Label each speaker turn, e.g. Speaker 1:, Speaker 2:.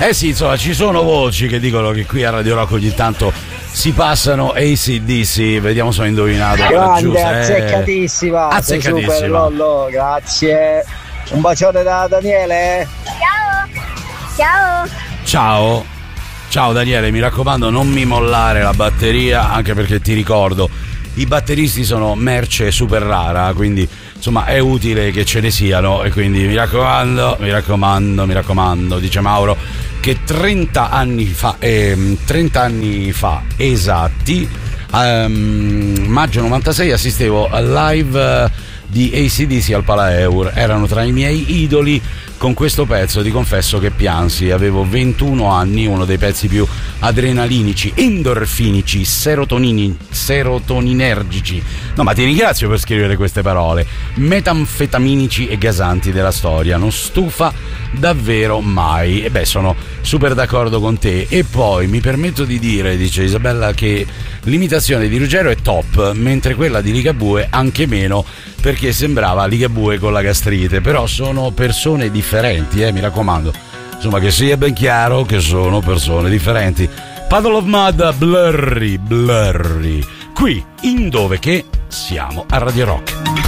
Speaker 1: Eh sì, insomma, ci sono voci che dicono che qui a Radio Rock ogni tanto si passano AC/DC, vediamo se ho indovinato.
Speaker 2: Grande, azzeccatissima.
Speaker 1: Azzeccatissima.
Speaker 2: Super, Lollo, grazie. Un bacione da Daniele.
Speaker 1: Ciao. Ciao Daniele, mi raccomando non mi mollare la batteria, anche perché ti ricordo, i batteristi sono merce super rara, quindi insomma è utile che ce ne siano, e quindi mi raccomando, dice Mauro, che 30 anni fa esatti, maggio 96, assistevo al live di AC/DC al Palaeur. Erano tra i miei idoli. Con questo pezzo ti confesso che piansi, avevo 21 anni, uno dei pezzi più adrenalinici, endorfinici, serotoninergici, no ma ti ringrazio per scrivere queste parole, metanfetaminici e gasanti della storia, non stufa davvero mai. E beh, sono super d'accordo con te. E poi mi permetto di dire, dice Isabella, che l'imitazione di Ruggero è top, mentre quella di Ligabue anche meno, perché sembrava Ligabue con la gastrite. Però sono persone differenti, mi raccomando, insomma, che sia ben chiaro che sono persone differenti. Puddle of Mud, Blurry, qui in Dove Che siamo a Radio Rock.